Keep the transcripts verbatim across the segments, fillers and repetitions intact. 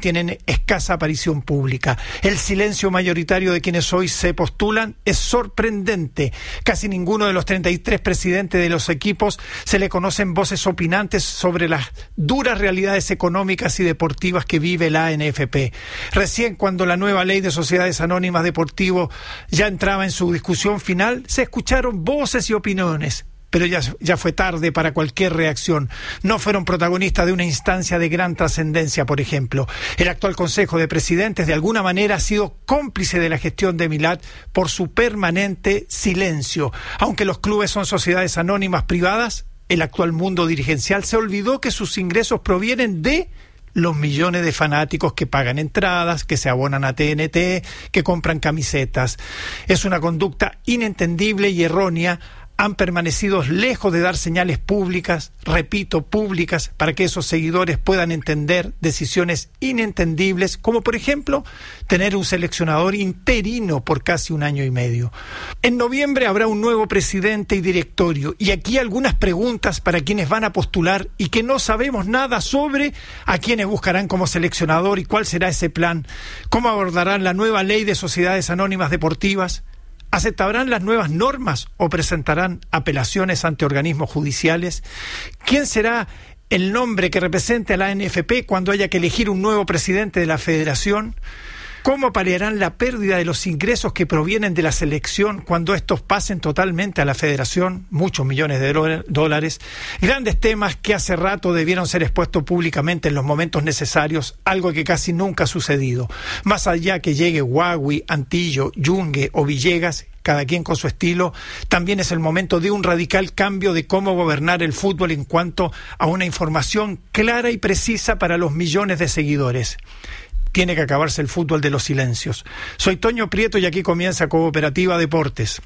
tienen escasa aparición pública. El silencio mayoritario de quienes hoy se postulan es sorprendente. Casi ninguno de los treinta y tres presidentes de los equipos se le conocen voces opinantes sobre las duras realidades económicas y deportivas que vive la A N F P. Recién cuando la nueva ley de sociedades anónimas deportivo ya entraba en su discusión final, se escucharon voces y opiniones. Pero ya, ya fue tarde para cualquier reacción. No fueron protagonistas de una instancia de gran trascendencia, por ejemplo. El actual Consejo de Presidentes de alguna manera ha sido cómplice de la gestión de Milat por su permanente silencio. Aunque los clubes son sociedades anónimas privadas, el actual mundo dirigencial se olvidó que sus ingresos provienen de los millones de fanáticos que pagan entradas, que se abonan a T N T, que compran camisetas. Es una conducta inentendible y errónea. Han permanecido lejos de dar señales públicas, repito, públicas, para que esos seguidores puedan entender decisiones inentendibles, como por ejemplo, tener un seleccionador interino por casi un año y medio. En noviembre habrá un nuevo presidente y directorio, y aquí algunas preguntas para quienes van a postular y que no sabemos nada sobre a quienes buscarán como seleccionador y cuál será ese plan, cómo abordarán la nueva ley de sociedades anónimas deportivas. ¿Aceptarán las nuevas normas o presentarán apelaciones ante organismos judiciales? ¿Quién será el nombre que represente a la A N F P cuando haya que elegir un nuevo presidente de la federación? ¿Cómo paliarán la pérdida de los ingresos que provienen de la selección cuando estos pasen totalmente a la federación? Muchos millones de dólares. Grandes temas que hace rato debieron ser expuestos públicamente en los momentos necesarios, algo que casi nunca ha sucedido. Más allá que llegue Huawei, Antillo, Yungue o Villegas, cada quien con su estilo, también es el momento de un radical cambio de cómo gobernar el fútbol en cuanto a una información clara y precisa para los millones de seguidores. Tiene que acabarse el fútbol de los silencios. Soy Toño Prieto y aquí comienza Cooperativa Deportes.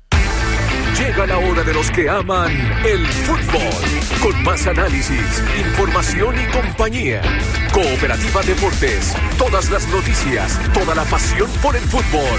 Llega la hora de los que aman el fútbol. Con más análisis, información y compañía. Cooperativa Deportes. Todas las noticias, toda la pasión por el fútbol.